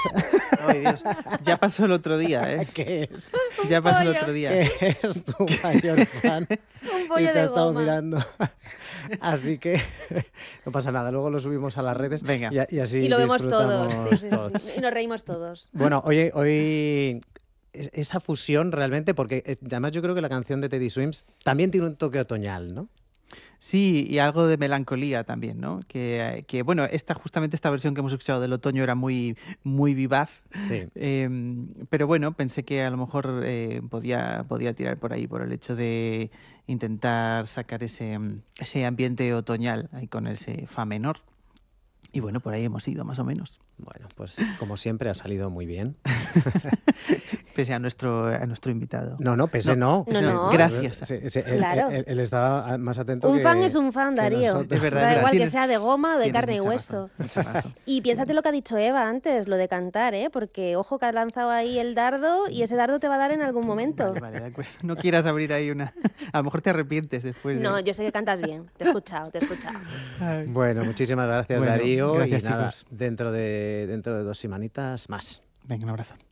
Ay, Dios. Ya pasó el otro día, ¿eh? ¿Qué es? Ya pasó el pollo. otro día. ¿Qué es tu mayor fan? Un Y pollo te ha de estado goma. mirando. Así que no pasa nada, luego lo subimos a las redes. Venga. Y así Y lo vemos todos. disfrutamos Sí, sí, todos. sí. Y nos reímos todos. Bueno, hoy esa fusión realmente, porque además yo creo que la canción de Teddy Swims también tiene un toque otoñal, ¿no? Sí, y algo de melancolía también, ¿no? Bueno, justamente esta versión que hemos escuchado del otoño era muy, muy vivaz, Sí. pero bueno, pensé que a lo mejor podía tirar por ahí, por el hecho de intentar sacar ese ambiente otoñal ahí con ese fa menor. Y bueno, por ahí hemos ido, más o menos. Bueno, pues como siempre ha salido muy bien. Pese a nuestro invitado. No, pese no. No, no. Gracias. Sí, Claro. Él estaba más atento Un que fan es un fan, que Darío. nosotros. Es verdad, Da es verdad. igual que Tienes- sea de goma o de Tienes carne y mucha hueso. razón, mucha razón. Y piénsate lo que ha dicho Eva antes, lo de cantar, ¿eh? Porque ojo que has lanzado ahí el dardo y ese dardo te va a dar en algún momento. Vale, de acuerdo. No quieras abrir ahí una... A lo mejor te arrepientes después de... No, yo sé que cantas bien. Te he escuchado, te he escuchado. Ay. Bueno, muchísimas gracias, Bueno, Darío. gracias, y nada, chicos. dentro de 2 semanitas más. Venga, un abrazo.